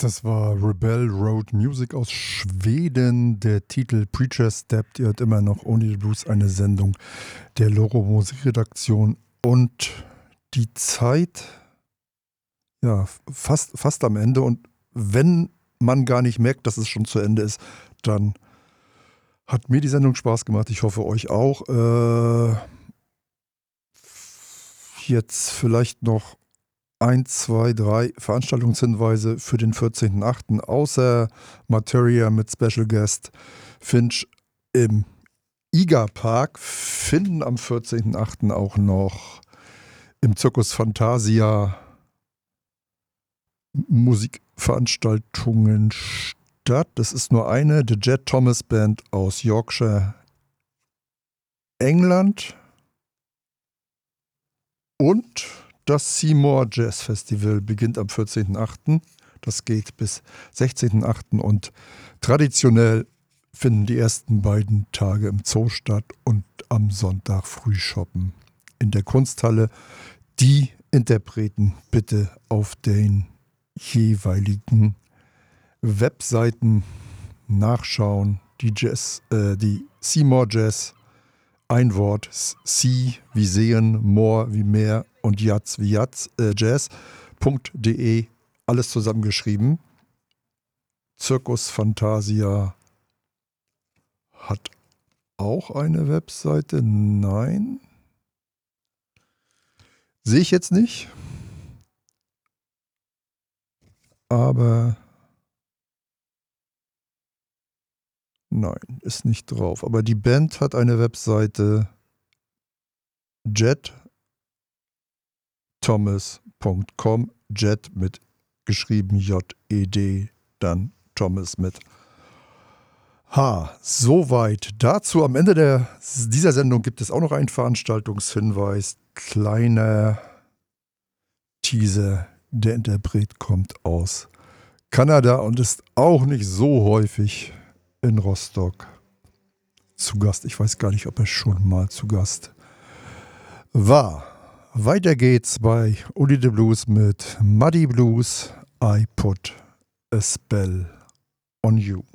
Das war Rebel Road Music aus Schweden. Der Titel Preacher Stepped. Ihr hört immer noch Only the Blues, eine Sendung der Loro Musikredaktion. Und die Zeit, ja, fast am Ende. Und wenn man gar nicht merkt, dass es schon zu Ende ist, dann hat mir die Sendung Spaß gemacht. Ich hoffe, euch auch. Jetzt vielleicht noch 1, 2, 3 Veranstaltungshinweise für den 14.08. Außer Materia mit Special Guest Finch im IGA Park finden am 14.08. auch noch im Circus Fantasia Musikveranstaltungen statt. Das ist nur eine, The Jet Thomas Band aus Yorkshire, England. Und das Seymour Jazz Festival beginnt am 14.08. Das geht bis 16.08. und traditionell finden die ersten beiden Tage im Zoo statt und am Sonntag Frühshoppen in der Kunsthalle. Die Interpreten bitte auf den jeweiligen Webseiten nachschauen. Die Seymour Jazz, ein Wort, See wie sehen, More wie mehr und Jazz wie jazz.de, alles zusammengeschrieben. Circus Fantasia hat auch eine Webseite. Nein. Sehe ich jetzt nicht. Aber nein, ist nicht drauf. Aber die Band hat eine Webseite, jetthomas.com, Jet mit geschrieben J-E-D, dann Thomas mit H. Soweit dazu. Am Ende dieser Sendung gibt es auch noch einen Veranstaltungshinweis. Kleiner Teaser. Der Interpret kommt aus Kanada und ist auch nicht so häufig in Rostock zu Gast. Ich weiß gar nicht, ob er schon mal zu Gast war. Weiter geht's bei Only the Blues mit Muddy Blues. I Put a Spell on You.